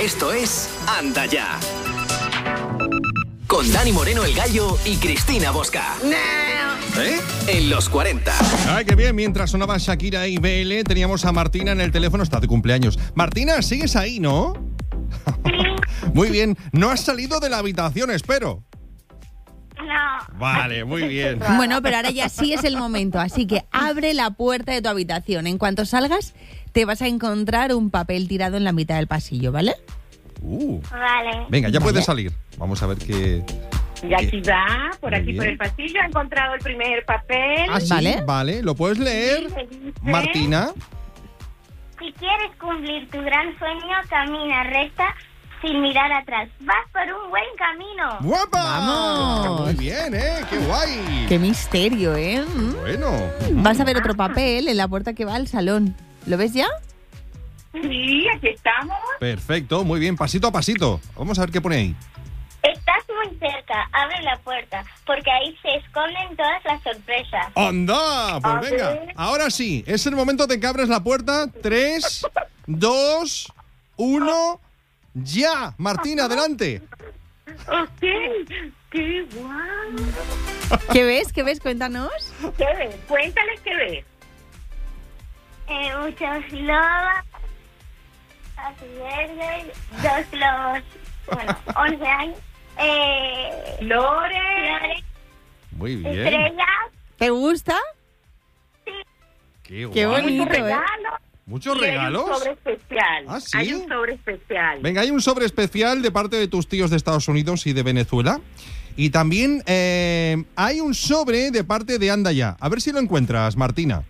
Esto es Anda Ya. Con Dani Moreno el Gallo y Cristina Bosca. En los 40. Ay, qué bien. Mientras sonaba Shakira y BL, teníamos a Martina en el teléfono. Está de cumpleaños. Martina, sigues ahí, ¿no? Muy bien. No has salido de la habitación, espero. No. Vale, muy bien. Bueno, pero ahora ya sí es el momento, así que abre la puerta de tu habitación. En cuanto salgas, te vas a encontrar un papel tirado en la mitad del pasillo, ¿vale? Vale. Venga, ya puedes salir. Vamos a ver qué... Y aquí va, por Muy aquí bien. por el pasillo, he encontrado el primer papel. Ah, sí, vale. ¿Lo puedes leer, Sí, me dice. Martina? Si quieres cumplir tu gran sueño, camina recta sin mirar atrás. Vas por un buen camino. ¡Guapa! ¡Vamos! Muy bien, ¡Qué guay! ¡Qué misterio, ¿eh? Bueno. Vas a ver otro papel en la puerta que va al salón. ¿Lo ves ya? Sí, aquí estamos. Perfecto, muy bien. Pasito a pasito. Vamos a ver qué pone ahí. Estás muy cerca, abre la puerta, porque ahí se esconden todas las sorpresas. ¡Anda! Pues A venga, ver. ahora sí. Es el momento de que abres la puerta. 3, 2, 1... ¡Ya! Martina, adelante. Ok, qué guau. ¿Qué ves? ¿Qué ves? Cuéntanos. ¿Qué ves? Cuéntales qué ves. Muchos globos, así verdes, 2 globos, bueno, 11 años, Lore. flores, Muy bien. estrellas, ¿Te gusta? Qué Qué guay. bonito. Muchos regalos. ¿Muchos Y hay regalos? un sobre especial. ¿Ah, sí? Hay un sobre especial. Venga, hay un sobre especial de parte de tus tíos de Estados Unidos y de Venezuela. Y también hay un sobre de parte de Anda Ya. A ver si lo encuentras, Martina.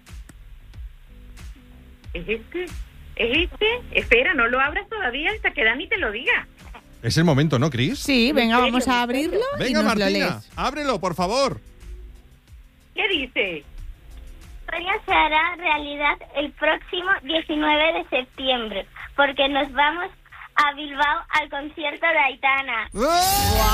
¿Es este? ¿Es este? Espera, no lo abras todavía hasta que Dani te lo diga. Es el momento, ¿no, Cris? Sí, venga, serio, vamos a en abrirlo y Venga, nos lo Martina, lees. ábrelo, por favor. ¿Qué dice? sueño se hará realidad el próximo 19 de septiembre, porque nos vamos a Bilbao al concierto de Aitana. ¡Ah!